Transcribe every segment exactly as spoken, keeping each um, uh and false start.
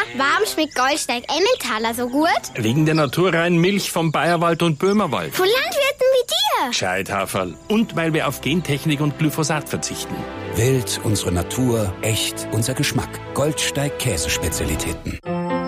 Warum schmeckt Goldsteig Emmentaler so gut? Wegen der naturreinen Milch vom Bayerwald und Böhmerwald. Von Landwirten wie dir. Gescheithaferl. Und weil wir auf Gentechnik und Glyphosat verzichten. Wild, unsere Natur, echt, unser Geschmack. Goldsteig Käsespezialitäten.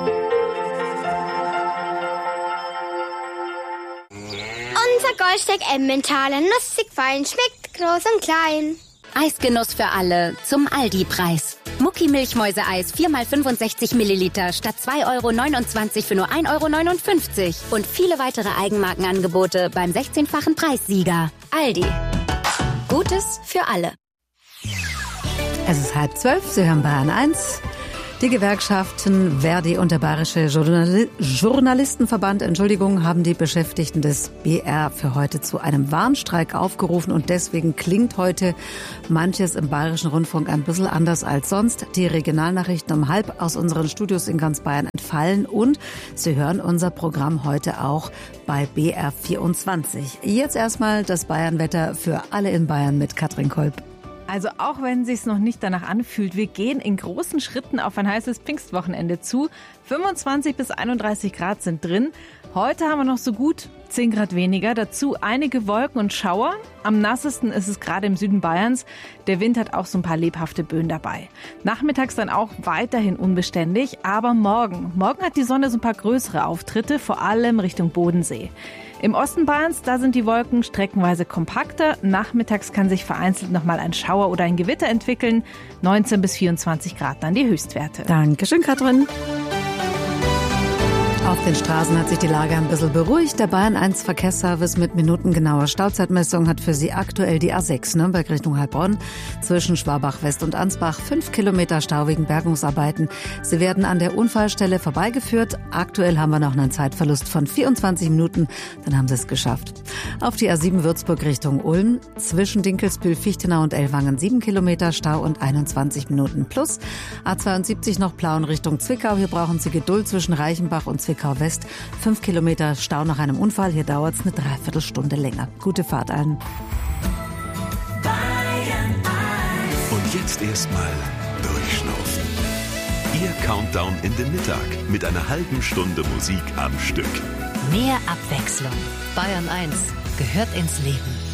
Unser Goldsteig Emmentaler, nussig fein, schmeckt groß und klein. Eisgenuss für alle zum Aldi-Preis. Mucki Milchmäuseeis vier mal fünfundsechzig Milliliter statt zwei Euro neunundzwanzig für nur ein Euro neunundfünfzig. Und viele weitere Eigenmarkenangebote beim sechzehnfachen Preissieger. Aldi. Gutes für alle. Es ist halb zwölf, Sie hören Bayern eins. Die Gewerkschaften Verdi und der Bayerische Journal- Journalistenverband, Entschuldigung, haben die Beschäftigten des B R für heute zu einem Warnstreik aufgerufen und deswegen klingt heute manches im Bayerischen Rundfunk ein bisschen anders als sonst. Die Regionalnachrichten um halb aus unseren Studios in ganz Bayern entfallen und Sie hören unser Programm heute auch bei B R vierundzwanzig. Jetzt erstmal das Bayernwetter für alle in Bayern mit Katrin Kolb. Also auch wenn es sich noch nicht danach anfühlt, wir gehen in großen Schritten auf ein heißes Pfingstwochenende zu. fünfundzwanzig bis einunddreißig Grad sind drin. Heute haben wir noch so gut zehn Grad weniger. Dazu einige Wolken und Schauer. Am nassesten ist es gerade im Süden Bayerns. Der Wind hat auch so ein paar lebhafte Böen dabei. Nachmittags dann auch weiterhin unbeständig. Aber morgen, morgen hat die Sonne so ein paar größere Auftritte, vor allem Richtung Bodensee. Im Osten Bayerns, da sind die Wolken streckenweise kompakter. Nachmittags kann sich vereinzelt nochmal ein Schauer oder ein Gewitter entwickeln. neunzehn bis vierundzwanzig Grad dann die Höchstwerte. Dankeschön, Katrin. Auf den Straßen hat sich die Lage ein bisschen beruhigt. Der Bayern eins Verkehrsservice mit minutengenauer Stauzeitmessung hat für Sie aktuell die A sechs Nürnberg Richtung Heilbronn zwischen Schwabach-West und Ansbach fünf Kilometer Stau wegen Bergungsarbeiten. Sie werden an der Unfallstelle vorbeigeführt. Aktuell haben wir noch einen Zeitverlust von vierundzwanzig Minuten. Dann haben Sie es geschafft. Auf die A sieben Würzburg Richtung Ulm zwischen Dinkelsbühl, Fichtenau und Ellwangen sieben Kilometer Stau und einundzwanzig Minuten plus. A zweiundsiebzig noch Plauen Richtung Zwickau. Hier brauchen Sie Geduld zwischen Reichenbach und Zwickau West. Fünf Kilometer Stau nach einem Unfall. Hier dauert es eine Dreiviertelstunde länger. Gute Fahrt allen. Und jetzt erstmal durchschnaufen. Ihr Countdown in den Mittag mit einer halben Stunde Musik am Stück. Mehr Abwechslung. Bayern eins gehört ins Leben.